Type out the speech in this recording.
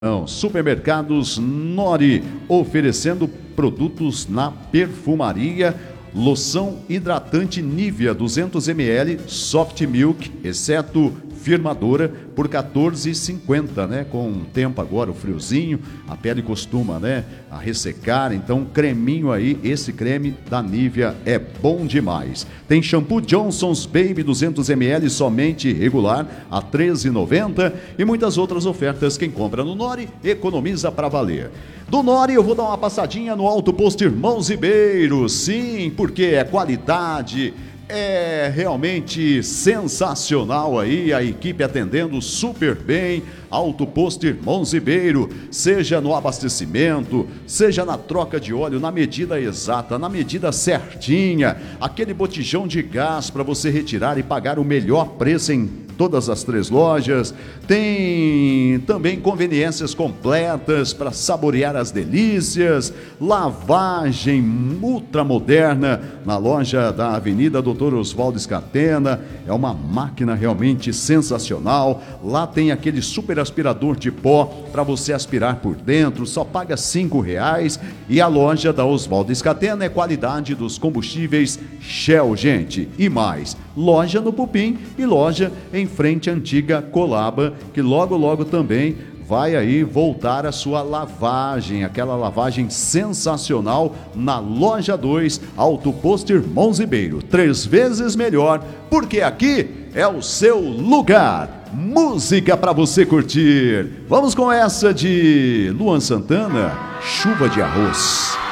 Não, Supermercados Nori, oferecendo produtos na perfumaria, loção hidratante Nivea 200 ml, Soft Milk, exceto firmadora, por R$ 14,50, né? Com o tempo agora, o friozinho, a pele costuma, né, a ressecar, então creminho aí, esse creme da Nivea é bom demais. Tem shampoo Johnson's Baby 200 ml, somente regular, a R$ 13,90 e muitas outras ofertas. Quem compra no Nori, economiza para valer. Do Nori eu vou dar uma passadinha no Alto Posto Irmãos Ribeiro, sim, porque é qualidade. É realmente sensacional aí, a equipe atendendo super bem. Alto Posto Irmãos Ribeiro, seja no abastecimento, seja na troca de óleo, na medida exata, na medida certinha, aquele botijão de gás para você retirar e pagar o melhor preço em todas as 3 lojas. Tem também conveniências completas para saborear as delícias, lavagem ultramoderna na loja da Avenida Doutor Oswaldo Scatena, é uma máquina realmente sensacional. Lá tem aquele super aspirador de pó para você aspirar por dentro, só paga R$ 5,00. E a loja da Oswaldo Scatena é qualidade dos combustíveis Shell, gente. E mais, loja no Pupim e loja em frente à antiga Colaba, que logo também vai aí voltar a sua lavagem, aquela lavagem sensacional na loja 2, Alto Posto Irmãos Ribeiro. 3 vezes melhor, porque aqui é o seu lugar. Música para você curtir. Vamos com essa de Luan Santana, Chuva de Arroz.